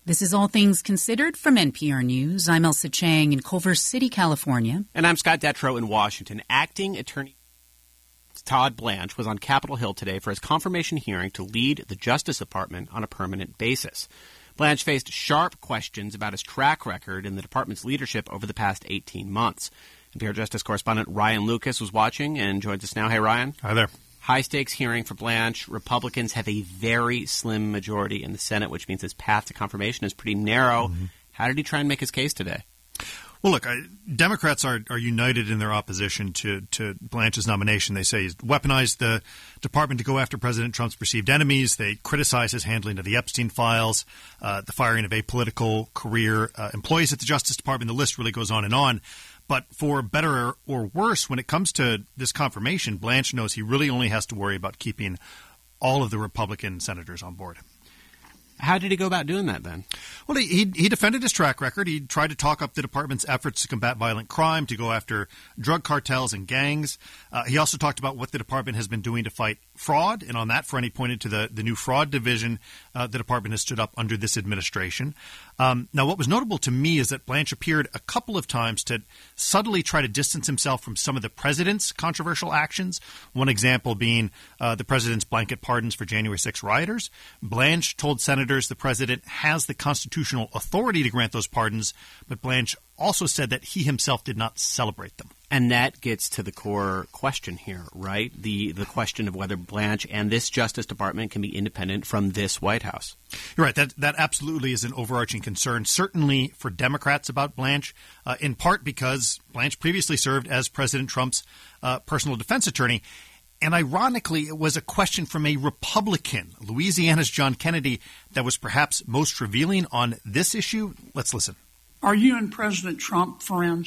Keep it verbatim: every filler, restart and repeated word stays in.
This is All Things Considered from N P R News. I'm Elsa Chang in Culver City, California. And I'm Scott Detrow in Washington. Acting Attorney Todd Blanche was on Capitol Hill today for his confirmation hearing to lead the Justice Department on a permanent basis. Blanche faced sharp questions about his track record in the department's leadership over the past eighteen months. N P R Justice correspondent Ryan Lucas was watching and joins us now. Hey, Ryan. Hi there. High-stakes hearing for Blanche. Republicans have a very slim majority in the Senate, which means his path to confirmation is pretty narrow. Mm-hmm. How did he try and make his case today? Well, look, I, Democrats are, are united in their opposition to, to Blanche's nomination. They say he's weaponized the department to go after President Trump's perceived enemies. They criticize his handling of the Epstein files, uh, the firing of apolitical career uh, employees at the Justice Department. The list really goes on and on. But for better or worse, when it comes to this confirmation, Blanche knows he really only has to worry about keeping all of the Republican senators on board. How did he go about doing that then? Well, he, he he defended his track record. He tried to talk up the department's efforts to combat violent crime, to go after drug cartels and gangs. Uh, he also talked about what the department has been doing to fight fraud. And on that front, he pointed to the, the new fraud division uh, the department has stood up under this administration. Um, now, what was notable to me is that Blanche appeared a couple of times to subtly try to distance himself from some of the president's controversial actions. One example being uh, the president's blanket pardons for January sixth rioters. Blanche told senators the president has the constitutional authority to grant those pardons, but Blanche also said that he himself did not celebrate them. And that gets to the core question here, right? The the question of whether Blanche and this Justice Department can be independent from this White House. You're right. That that absolutely is an overarching concern, certainly for Democrats about Blanche, uh, in part because Blanche previously served as President Trump's uh, personal defense attorney. And ironically, it was a question from a Republican, Louisiana's John Kennedy, that was perhaps most revealing on this issue. Let's listen. Are you and President Trump friends?